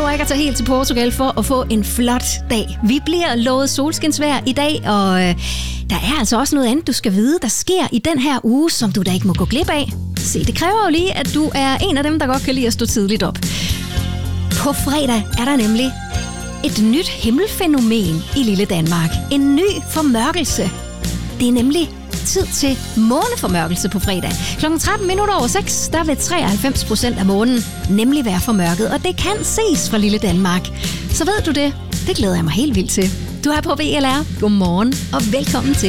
behøver ikke at tage helt til Portugal for at få en flot dag. Vi bliver lovet solskinsvejr i dag, og der er altså også noget andet, du skal vide, der sker i den her uge, som du da ikke må gå glip af. Se, det kræver jo lige, at du er en af dem, der godt kan lide at stå tidligt op. På fredag er der nemlig et nyt himmelfænomen i lille Danmark. En ny formørkelse. Det er nemlig tid til måneformørkelse på fredag. Klokken 6:13, der vil 93% af månen nemlig være formørket, og det kan ses fra lille Danmark. Så ved du det? Det glæder jeg mig helt vildt til. Du er på VLR. Godmorgen og velkommen til.